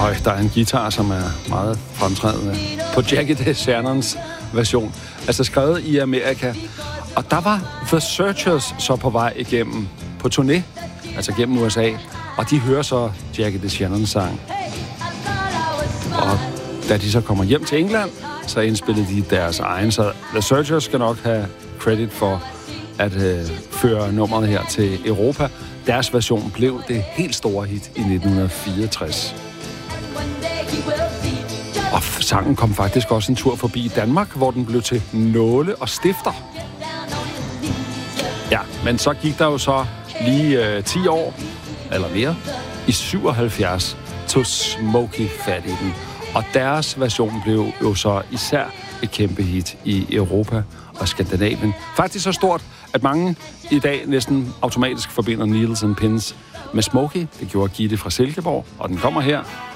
Og der er en guitar, som er meget fremtrædende på Jackie DeShannons version. Altså skrevet i Amerika. Og der var The Searchers så på vej igennem på turné, altså gennem USA. Og de hører så Jackie DeShannons sang. Og da de så kommer hjem til England, så indspillede de deres egen. Så The Searchers skal nok have credit for at føre nummeret her til Europa. Deres version blev det helt store hit i 1964. Og sangen kom faktisk også en tur forbi Danmark, hvor den blev til Nåle og Stifter. Ja, men så gik der jo så lige 10 år, eller mere, i 77, tog Smokey fat i den. Og deres version blev jo så især et kæmpe hit i Europa og Skandinavien. Faktisk så stort, at mange i dag næsten automatisk forbinder Needles and Pins med Smokey. Det gjorde Gitte fra Silkeborg, og den kommer her.